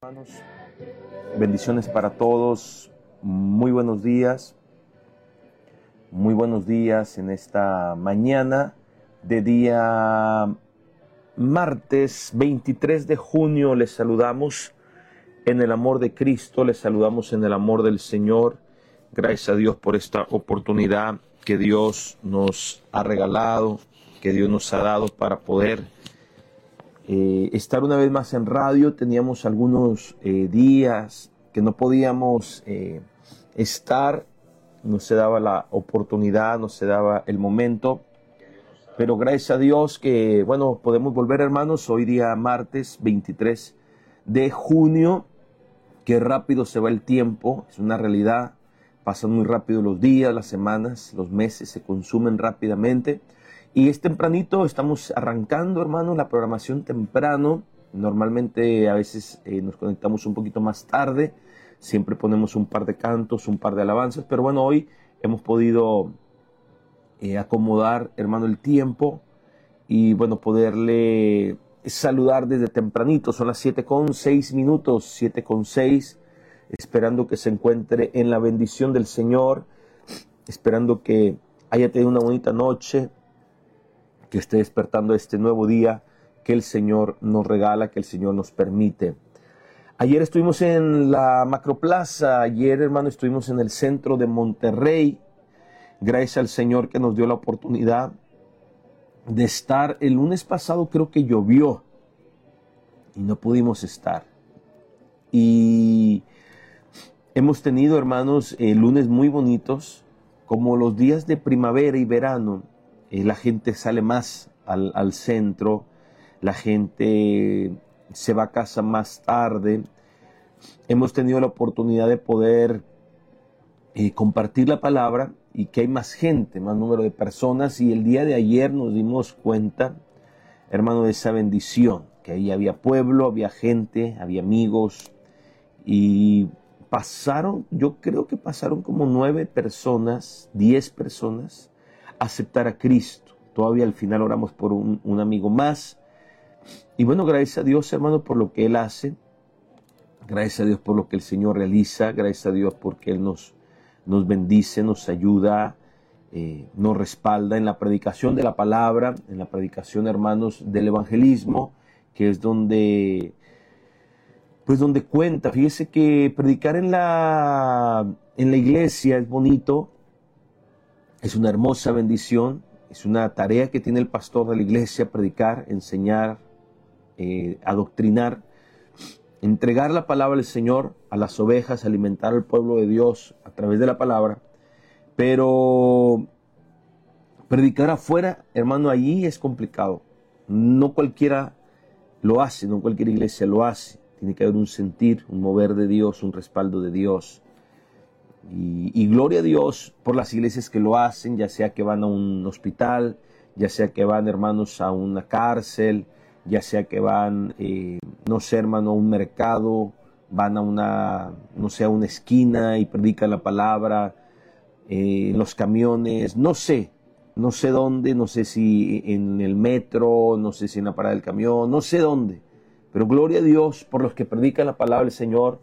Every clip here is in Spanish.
Hermanos, bendiciones para todos, muy buenos días en esta mañana de día martes 23 de junio. Les saludamos en el amor de Cristo, les saludamos en el amor del Señor. Gracias a Dios por esta oportunidad que Dios nos ha regalado, que Dios nos ha dado para poder estar una vez más en radio. Teníamos algunos días que no podíamos estar, no se daba la oportunidad, no se daba el momento, pero gracias a Dios que, podemos volver, hermanos, hoy día martes 23 de junio, que rápido se va el tiempo, es una realidad, pasan muy rápido los días, las semanas, los meses se consumen rápidamente. Y es tempranito, estamos arrancando, hermanos, la programación temprano. Normalmente a veces nos conectamos un poquito más tarde. Siempre ponemos un par de cantos, un par de alabanzas. Pero bueno, hoy hemos podido acomodar, hermano, el tiempo. Y bueno, poderle saludar desde tempranito. Son las 7:06, 7:06. Esperando que se encuentre en la bendición del Señor. Esperando que haya tenido una bonita noche, que esté despertando este nuevo día que el Señor nos regala, que el Señor nos permite. Ayer estuvimos en la Macroplaza, ayer, hermano, estuvimos en el centro de Monterrey. Gracias al Señor que nos dio la oportunidad de estar. El lunes pasado creo que llovió y no pudimos estar. Y hemos tenido, hermanos, lunes muy bonitos, como los días de primavera y verano. La gente sale más al centro, la gente se va a casa más tarde. Hemos tenido la oportunidad de poder compartir la palabra y que hay más gente, más número de personas. Y el día de ayer nos dimos cuenta, hermano, de esa bendición, que ahí había pueblo, había gente, había amigos. Y yo creo que pasaron como 9 personas, 10 personas, aceptar a Cristo. Todavía al final oramos por un amigo más. Y bueno, gracias a Dios, hermano, por lo que Él hace. Gracias a Dios por lo que el Señor realiza. Gracias a Dios porque Él nos bendice, nos ayuda, nos respalda en la predicación de la palabra, en la predicación, hermanos, del evangelismo, que es donde cuenta. Fíjese que predicar en la iglesia es bonito. Es una hermosa bendición, es una tarea que tiene el pastor de la iglesia: predicar, enseñar, adoctrinar, entregar la palabra del Señor a las ovejas, alimentar al pueblo de Dios a través de la palabra. Pero predicar afuera, hermano, allí es complicado. No cualquiera lo hace, no cualquier iglesia lo hace. Tiene que haber un sentir, un mover de Dios, un respaldo de Dios. Y gloria a Dios por las iglesias que lo hacen, ya sea que van a un hospital, ya sea que van, hermanos, a una cárcel, ya sea que van, hermano, a un mercado, van a a una esquina y predican la palabra, en los camiones, no sé dónde, no sé si en el metro, no sé si en la parada del camión, no sé dónde, pero gloria a Dios por los que predican la palabra del Señor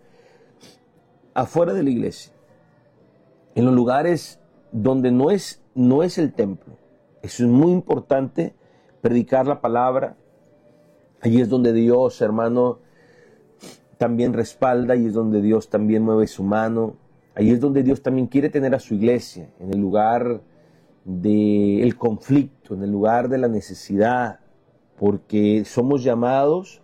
afuera de la iglesia. En los lugares donde no es el templo. Eso es muy importante, predicar la palabra. Allí es donde Dios, hermano, también respalda, y es donde Dios también mueve su mano. Allí es donde Dios también quiere tener a su iglesia, en el lugar del conflicto, en el lugar de la necesidad, porque somos llamados,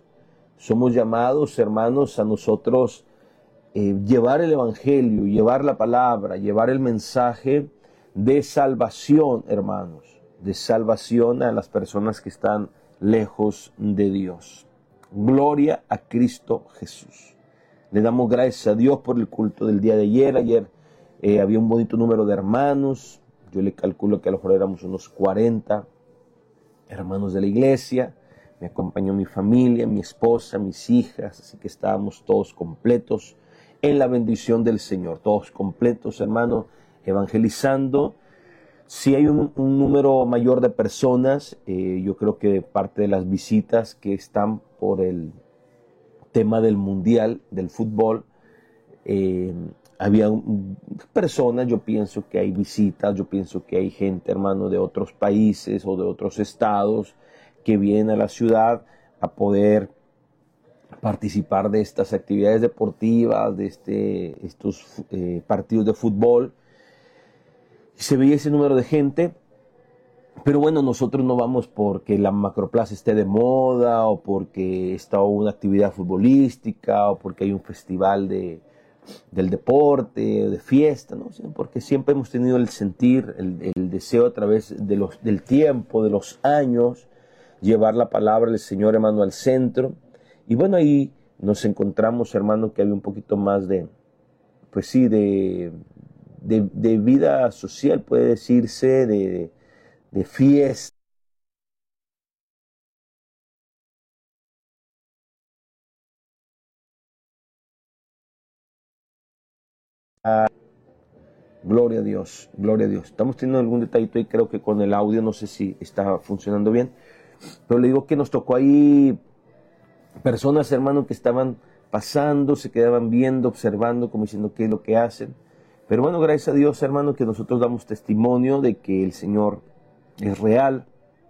hermanos, a nosotros llevar el evangelio, llevar la palabra, llevar el mensaje de salvación, hermanos, de salvación a las personas que están lejos de Dios. Gloria a Cristo Jesús. Le damos gracias a Dios por el culto del día de ayer. Ayer había un bonito número de hermanos. Yo le calculo que a lo mejor éramos unos 40 hermanos de la iglesia. Me acompañó mi familia, mi esposa, mis hijas, así que estábamos todos completos en la bendición del Señor, todos completos, hermanos, evangelizando. Si hay un número mayor de personas, yo creo que parte de las visitas que están por tema del mundial, del fútbol, había personas, yo pienso que hay visitas, yo pienso que hay gente, hermano, de otros países o de otros estados que vienen a la ciudad a poder participar de estas actividades deportivas, de estos partidos de fútbol. Se veía ese número de gente, pero bueno, nosotros no vamos porque la Macroplaza esté de moda o porque está una actividad futbolística o porque hay un festival del deporte, de fiesta, ¿no? Porque siempre hemos tenido el sentir, el deseo a través del tiempo, de los años, llevar la palabra del Señor, hermano, al centro. Y bueno, ahí nos encontramos, hermano, que había un poquito más pues sí, de vida social, puede decirse, de fiesta. Gloria a Dios, gloria a Dios. Estamos teniendo algún detallito ahí, creo que con el audio, no sé si está funcionando bien, pero le digo que nos tocó ahí personas, hermano, que estaban pasando, se quedaban viendo, observando, como diciendo qué es lo que hacen. Pero bueno, gracias a Dios, hermano, que nosotros damos testimonio de que el Señor es real,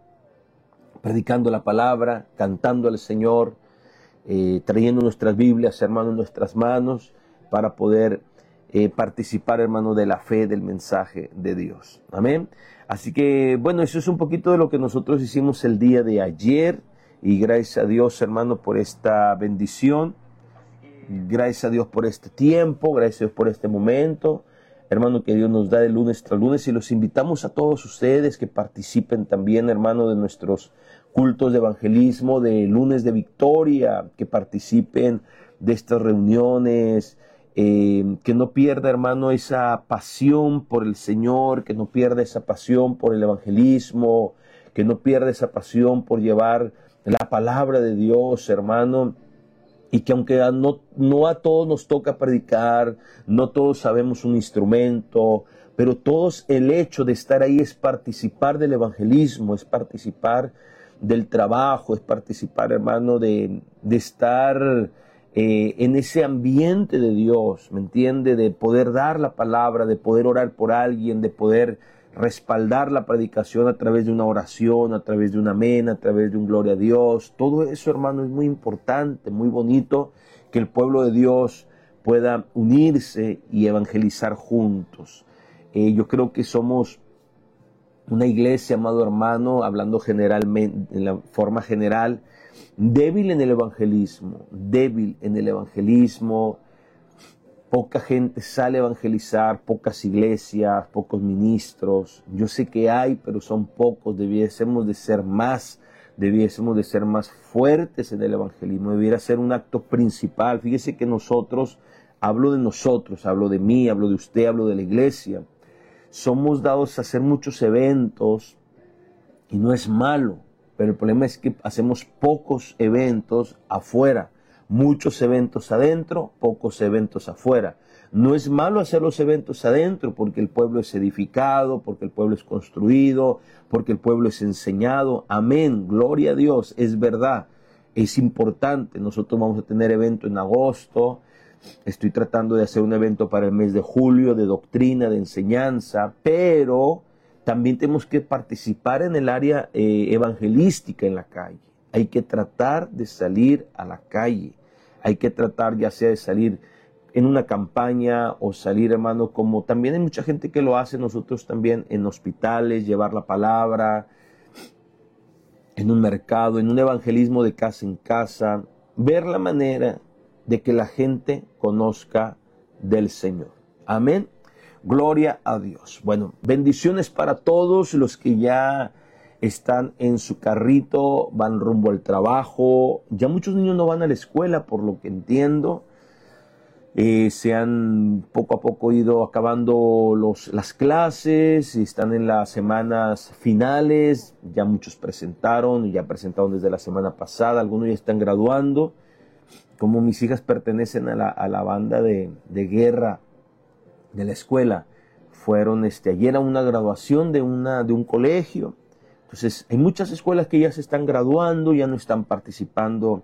predicando la palabra, cantando al Señor, trayendo nuestras Biblias, hermano, en nuestras manos, para poder participar, hermano, de la fe, del mensaje de Dios. Amén. Así que, bueno, eso es un poquito de lo que nosotros hicimos el día de ayer. Y gracias a Dios, hermano, por esta bendición. Gracias a Dios por este tiempo. Gracias a Dios por este momento. Hermano, que Dios nos da de lunes tras lunes. Y los invitamos a todos ustedes que participen también, hermano, de nuestros cultos de evangelismo, de lunes de victoria, que participen de estas reuniones. Que no pierda, hermano, esa pasión por el Señor, que no pierda esa pasión por el evangelismo, que no pierda esa pasión por llevar la palabra de Dios, hermano, y que aunque no a todos nos toca predicar, no todos sabemos un instrumento, pero todos el hecho de estar ahí es participar del evangelismo, es participar del trabajo, es participar, hermano, de estar en ese ambiente de Dios, ¿me entiende? De poder dar la palabra, de poder orar por alguien, de poder respaldar la predicación a través de una oración, a través de un amén, a través de un gloria a Dios. Todo eso, hermano, es muy importante, muy bonito, que el pueblo de Dios pueda unirse y evangelizar juntos. Yo creo que somos una iglesia, amado hermano, hablando generalmente, en la forma general, débil en el evangelismo, poca gente sale a evangelizar, pocas iglesias, pocos ministros. Yo sé que hay, pero son pocos. Debiésemos de ser más fuertes en el evangelismo. Debiera ser un acto principal. Fíjese que nosotros, hablo de mí, hablo de usted, hablo de la iglesia. Somos dados a hacer muchos eventos y no es malo, pero el problema es que hacemos pocos eventos afuera. Muchos eventos adentro, pocos eventos afuera. No es malo hacer los eventos adentro porque el pueblo es edificado, porque el pueblo es construido, porque el pueblo es enseñado. Amén, gloria a Dios, es verdad, es importante. Nosotros vamos a tener evento en agosto. Estoy tratando de hacer un evento para el mes de julio de doctrina, de enseñanza, pero también tenemos que participar en el área evangelística en la calle. Hay que tratar de salir a la calle. Hay que tratar ya sea de salir en una campaña o salir, hermano, como también hay mucha gente que lo hace, nosotros también en hospitales, llevar la palabra, en un mercado, en un evangelismo de casa en casa, ver la manera de que la gente conozca del Señor. Amén. Gloria a Dios. Bueno, bendiciones para todos los que ya están en su carrito, van rumbo al trabajo. Ya muchos niños no van a la escuela, por lo que entiendo. Se han poco a poco ido acabando las clases, están en las semanas finales. Ya muchos presentaron, ya presentaron desde la semana pasada, algunos ya están graduando. Como mis hijas pertenecen a la banda de guerra de la escuela, fueron ayer a una graduación de un colegio. Entonces hay muchas escuelas que ya se están graduando, ya no están participando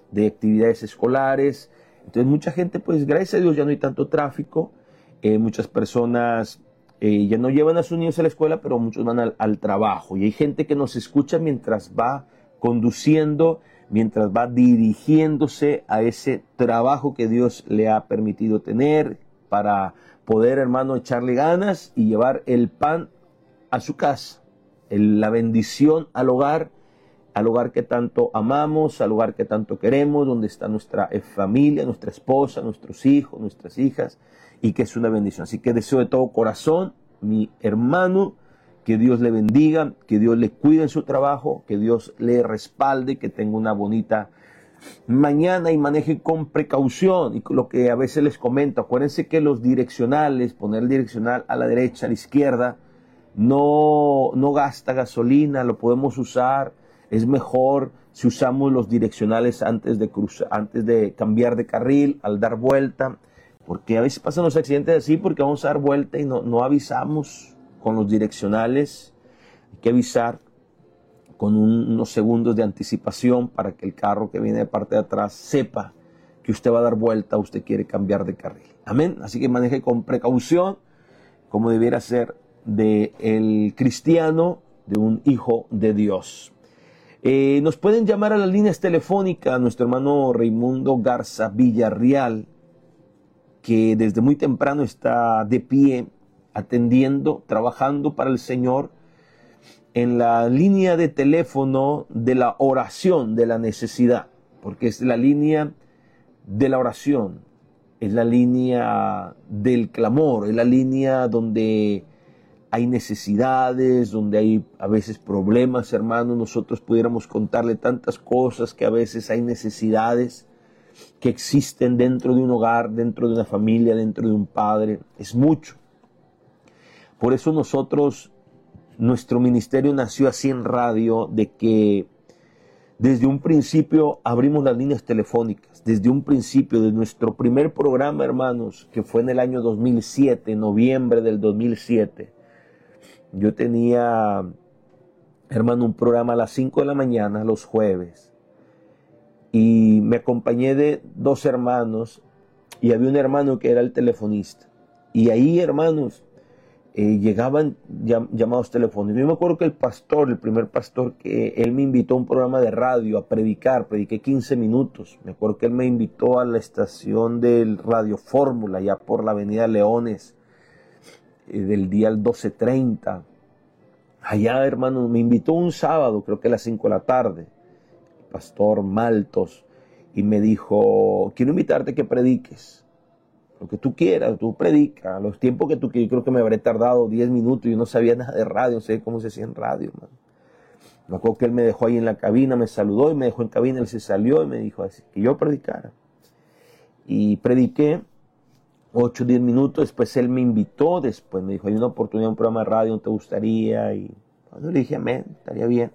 de actividades escolares. Entonces mucha gente, pues gracias a Dios ya no hay tanto tráfico. Muchas personas ya no llevan a sus niños a la escuela, pero muchos van al trabajo. Y hay gente que nos escucha mientras va conduciendo, mientras va dirigiéndose a ese trabajo que Dios le ha permitido tener para poder, hermano, echarle ganas y llevar el pan a su casa, la bendición al hogar que tanto amamos, al hogar que tanto queremos, donde está nuestra familia, nuestra esposa, nuestros hijos, nuestras hijas, y que es una bendición. Así que deseo de todo corazón, mi hermano, que Dios le bendiga, que Dios le cuide en su trabajo, que Dios le respalde, que tenga una bonita mañana y maneje con precaución. Y lo que a veces les comento, acuérdense que los direccionales, poner el direccional a la derecha, a la izquierda, no gasta gasolina, lo podemos usar. Es mejor si usamos los direccionales antes de cambiar de carril, al dar vuelta, porque a veces pasan los accidentes así porque vamos a dar vuelta y no avisamos con los direccionales. Hay que avisar con unos segundos de anticipación para que el carro que viene de parte de atrás sepa que usted va a dar vuelta, usted quiere cambiar de carril. Amén. Así que maneje con precaución, como debiera ser de el cristiano, de un hijo de Dios. Nos pueden llamar a las líneas telefónicas, nuestro hermano Raimundo Garza Villarreal, que desde muy temprano está de pie, atendiendo, trabajando para el Señor, en la línea de teléfono de la oración, de la necesidad, porque es la línea de la oración, es la línea del clamor, es la línea donde hay necesidades, donde hay a veces problemas, hermanos. Nosotros pudiéramos contarle tantas cosas, que a veces hay necesidades que existen dentro de un hogar, dentro de una familia, dentro de un padre. Es mucho. Por eso nuestro ministerio nació así en radio, de que desde un principio abrimos las líneas telefónicas. Desde un principio, de nuestro primer programa, hermanos, que fue en el año 2007, noviembre del 2007, yo tenía, hermano, un programa a las 5 de la mañana, los jueves, y me acompañé de 2 hermanos, y había un hermano que era el telefonista. Y ahí, hermanos, llegaban llamados telefónicos. Yo me acuerdo que el primer pastor, que él me invitó a un programa de radio a prediqué 15 minutos. Me acuerdo que él me invitó a la estación del Radio Fórmula, allá por la avenida Leones, del día al 12:30. Allá, hermano, me invitó un sábado, creo que a las 5 de la tarde, el pastor Maltos, y me dijo: quiero invitarte a que prediques. Lo que tú quieras, tú predica, los tiempos que tú quieras. Yo creo que me habré tardado 10 minutos, yo no sabía nada de radio, no sé cómo se hacía en radio, hermano. Me acuerdo que él me dejó ahí en la cabina, me saludó y me dejó en cabina, él se salió y me dijo así, que yo predicara. Y prediqué 8 o 10 minutos, después él me invitó, después me dijo: hay una oportunidad, un programa de radio, ¿no te gustaría? Y cuando le dije: amén, estaría bien.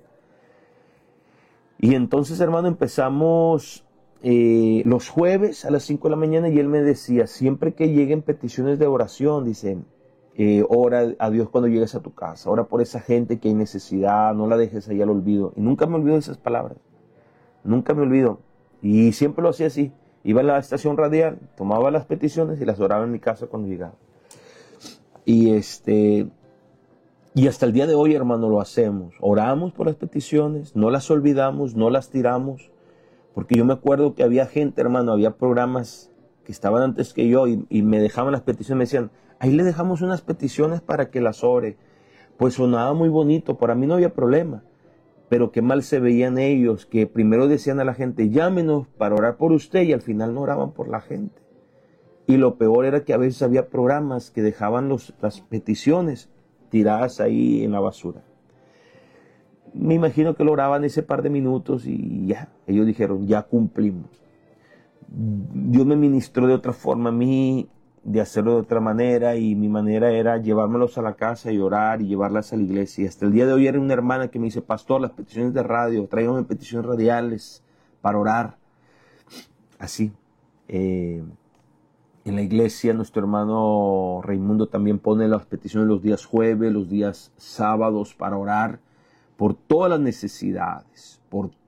Y entonces, hermano, empezamos los jueves a las 5 de la mañana, y él me decía: siempre que lleguen peticiones de oración, dice, ora a Dios cuando llegues a tu casa, ora por esa gente que hay necesidad, no la dejes ahí al olvido. Y nunca me olvido de esas palabras, nunca me olvido. Y siempre lo hacía así. Iba a la estación radial, tomaba las peticiones y las oraba en mi casa cuando llegaba. Y hasta el día de hoy, hermano, lo hacemos. Oramos por las peticiones, no las olvidamos, no las tiramos. Porque yo me acuerdo que había gente, hermano, había programas que estaban antes que yo y me dejaban las peticiones, me decían: ahí le dejamos unas peticiones para que las ore. Pues sonaba muy bonito, para mí no había problema. Pero qué mal se veían ellos, que primero decían a la gente: llámenos para orar por usted, y al final no oraban por la gente. Y lo peor era que a veces había programas que dejaban las peticiones tiradas ahí en la basura. Me imagino que lo oraban ese par de minutos y ya, ellos dijeron: ya cumplimos. Dios me ministró de otra forma a mí, de hacerlo de otra manera, y mi manera era llevármelos a la casa y orar y llevarlas a la iglesia. Y hasta el día de hoy era una hermana que me dice: pastor, las peticiones de radio, tráigame peticiones radiales para orar. Así. En la iglesia, nuestro hermano Raimundo también pone las peticiones los días jueves, los días sábados, para orar por todas las necesidades, por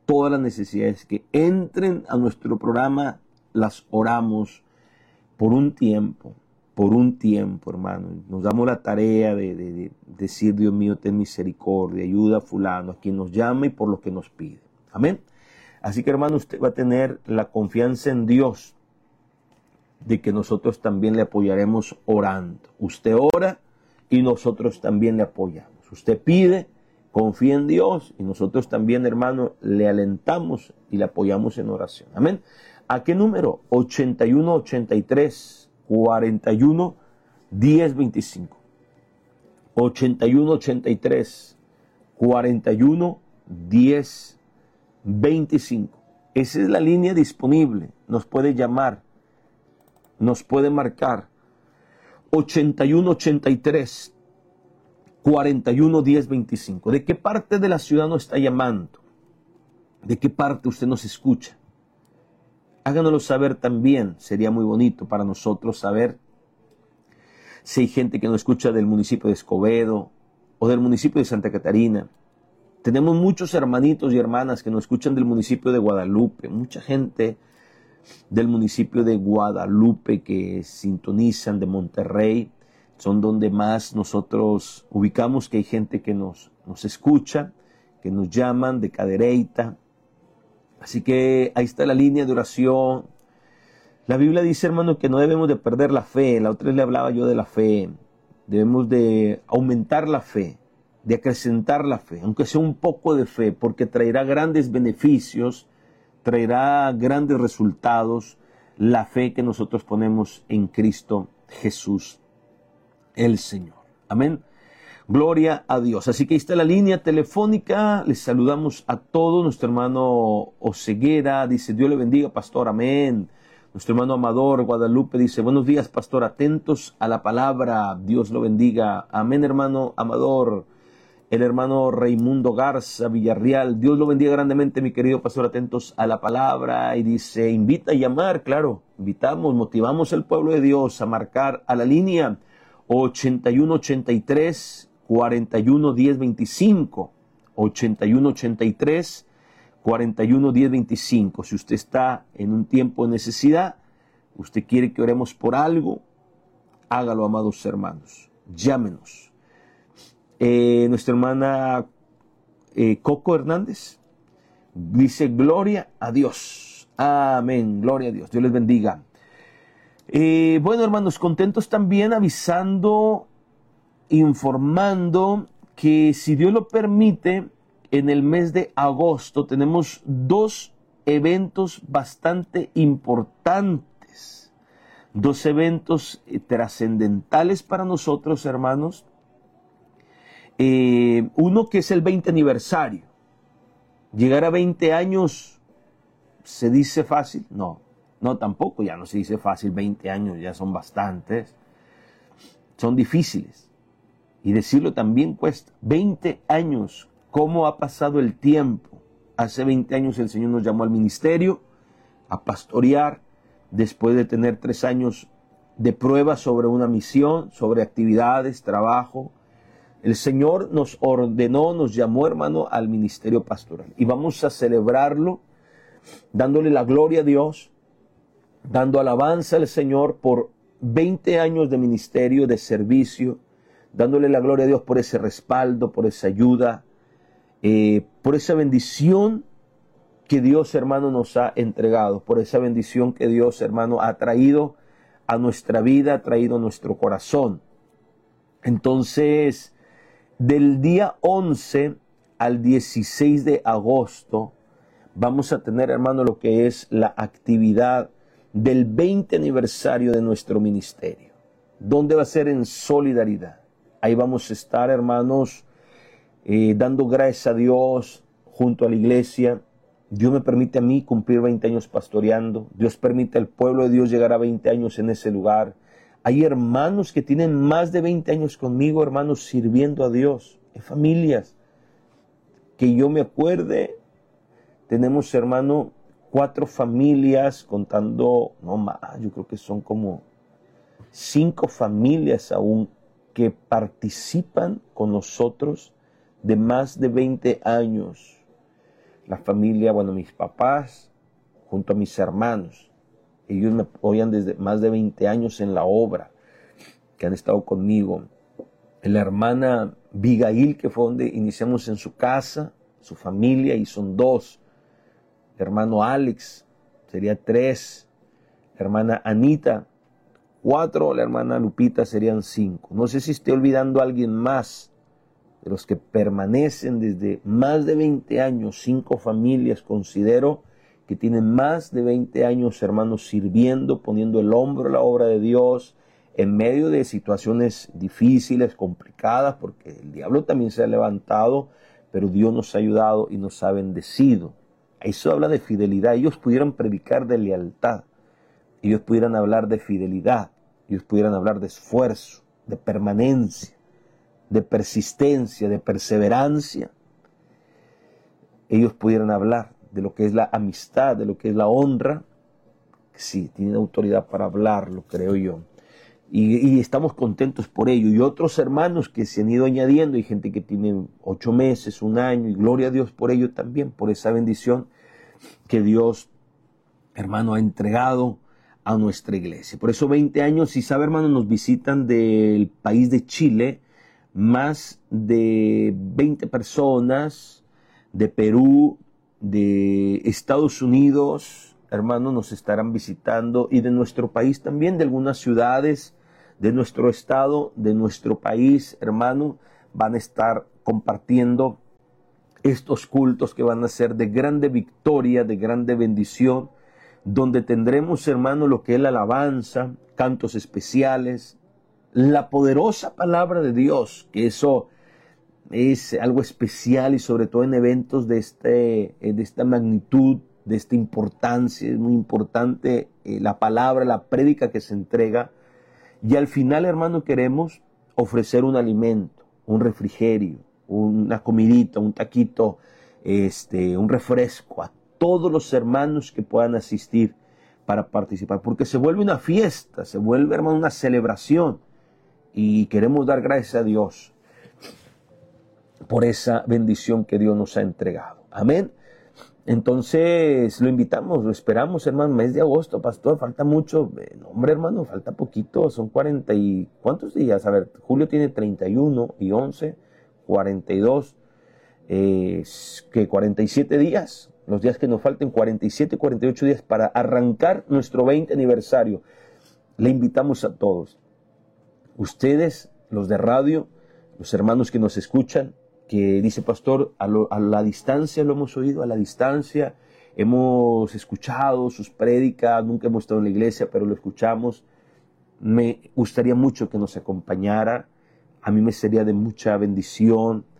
todas las necesidades que entren a nuestro programa, las oramos por un tiempo, hermano. Nos damos la tarea de decir, Dios mío, ten misericordia, ayuda a fulano, a quien nos llama y por lo que nos pide. Amén. Así que, hermano, usted va a tener la confianza en Dios de que nosotros también le apoyaremos orando. Usted ora y nosotros también le apoyamos. Usted pide, confía en Dios y nosotros también, hermano, le alentamos y le apoyamos en oración. Amén. ¿A qué número? 81 83 41 10 25. 81 83 41 10 25. Esa es la línea disponible. Nos puede llamar, nos puede marcar 81 83 41 10 25. ¿De qué parte de la ciudad nos está llamando? ¿De qué parte usted nos escucha? Háganoslo saber también. Sería muy bonito para nosotros saber si hay gente que nos escucha del municipio de Escobedo o del municipio de Santa Catarina. Tenemos muchos hermanitos y hermanas que nos escuchan del municipio de Guadalupe. Mucha gente del municipio de Guadalupe que sintonizan, de Monterrey. Son donde más nosotros ubicamos que hay gente que nos escucha, que nos llaman de Cadereyta. Así que ahí está la línea de oración. La Biblia dice, hermano, que no debemos de perder la fe. La otra vez le hablaba yo de la fe. Debemos de aumentar la fe, de acrecentar la fe, aunque sea un poco de fe, porque traerá grandes beneficios, traerá grandes resultados la fe que nosotros ponemos en Cristo Jesús, el Señor. Amén. Gloria a Dios. Así que ahí está la línea telefónica. Les saludamos a todos. Nuestro hermano Oseguera dice, Dios le bendiga, pastor. Amén. Nuestro hermano Amador Guadalupe dice, buenos días, pastor. Atentos a la palabra. Dios lo bendiga. Amén, hermano Amador. El hermano Raimundo Garza Villarreal. Dios lo bendiga grandemente, mi querido pastor. Atentos a la palabra. Y dice, invita a llamar. Claro, invitamos, motivamos al pueblo de Dios a marcar a la línea 81 83 41 10 25, 81 83 41 10 25. Si usted está en un tiempo de necesidad, usted quiere que oremos por algo, hágalo, amados hermanos. Llámenos. Nuestra hermana Coco Hernández dice, gloria a Dios. Amén, gloria a Dios. Dios les bendiga. Bueno, hermanos, contentos también avisando, informando que si Dios lo permite, en el mes de agosto tenemos dos eventos bastante importantes, dos eventos trascendentales para nosotros, hermanos. Uno que es el 20 aniversario. Llegar a 20 años, ¿se dice fácil? No, tampoco, ya no se dice fácil. 20 años ya son bastantes, son difíciles. Y decirlo también cuesta. 20 años, ¿cómo ha pasado el tiempo? Hace 20 años el Señor nos llamó al ministerio, a pastorear, después de tener 3 años de prueba sobre una misión, sobre actividades, trabajo. El Señor nos ordenó, nos llamó, hermano, al ministerio pastoral. Y vamos a celebrarlo, dándole la gloria a Dios, dando alabanza al Señor por 20 años de ministerio, de servicio, dándole la gloria a Dios por ese respaldo, por esa ayuda, por esa bendición que Dios, hermano, nos ha entregado, por esa bendición que Dios, hermano, ha traído a nuestra vida, ha traído a nuestro corazón. Entonces, del día 11 al 16 de agosto, vamos a tener, hermano, lo que es la actividad del 20 aniversario de nuestro ministerio. ¿Dónde va a ser? En Solidaridad. Ahí vamos a estar, hermanos, dando gracias a Dios junto a la iglesia. Dios me permite a mí cumplir 20 años pastoreando. Dios permite al pueblo de Dios llegar a 20 años en ese lugar. Hay hermanos que tienen más de 20 años conmigo, hermanos, sirviendo a Dios. Hay familias que yo me acuerde. Tenemos, hermano, 4 familias, contando, no más, yo creo que son como 5 familias aún que participan con nosotros de más de 20 años. la familia, bueno, mis papás, junto a mis hermanos. Ellos me apoyan desde más de 20 años en la obra, que han estado conmigo. La hermana Abigail, que fue donde iniciamos en su casa, su familia, y son 2. El hermano Alex, sería 3. La hermana Anita, 4. La hermana Lupita, serían 5. No sé si estoy olvidando a alguien más de los que permanecen desde más de 20 años, 5 familias, considero que tienen más de 20 años, hermanos, sirviendo, poniendo el hombro a la obra de Dios, en medio de situaciones difíciles, complicadas, porque el diablo también se ha levantado, pero Dios nos ha ayudado y nos ha bendecido. Eso habla de fidelidad. Ellos pudieran predicar de lealtad, ellos pudieran hablar de fidelidad, ellos pudieran hablar de esfuerzo, de permanencia, de persistencia, de perseverancia. Ellos pudieran hablar de lo que es la amistad, de lo que es la honra. Sí, tienen autoridad para hablarlo, creo yo. Y estamos contentos por ello. Y otros hermanos que se han ido añadiendo, hay gente que tiene 8 meses, 1 año, y gloria a Dios por ello también, por esa bendición que Dios, hermano, ha entregado a nuestra iglesia. Por eso 20 años, y sabe, hermano, nos visitan del país de Chile, más de 20 personas, de Perú, de Estados Unidos, hermano, nos estarán visitando, y de nuestro país también, de algunas ciudades de nuestro estado, de nuestro país, hermano, van a estar compartiendo estos cultos que van a ser de grande victoria, de grande bendición, donde tendremos, hermano, lo que es la alabanza, cantos especiales, la poderosa palabra de Dios, que eso es algo especial, y sobre todo en eventos de esta magnitud, de esta importancia. Es muy importante la palabra, la prédica que se entrega. Y al final, hermano, queremos ofrecer un alimento, un refrigerio, una comidita, un taquito, un refresco a todos los hermanos que puedan asistir para participar, porque se vuelve una fiesta, se vuelve, hermano, una celebración, y queremos dar gracias a Dios por esa bendición que Dios nos ha entregado. Amén. Entonces lo invitamos, lo esperamos, hermano, mes de agosto, pastor, falta mucho. No, hombre, hermano, falta poquito, son 40 y... ¿cuántos días? A ver, julio tiene 31 y 11, 42, que 47 días, los días que nos falten, 47, 48 días para arrancar nuestro 20 aniversario. Le invitamos a todos, ustedes, los de radio, los hermanos que nos escuchan, que dice, pastor, a la distancia lo hemos oído, a la distancia hemos escuchado sus prédicas, nunca hemos estado en la iglesia, pero lo escuchamos. Me gustaría mucho que nos acompañara, a mí me sería de mucha bendición